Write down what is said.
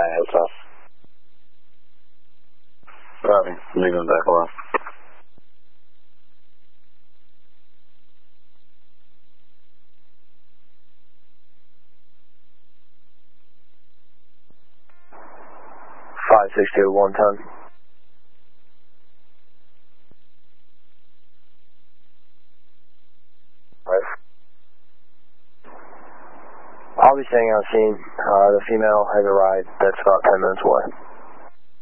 Alright, what's up? Robbie, leaving back alone. $562 110. I'll be staying on scene. The female has a ride that's about 10 minutes away.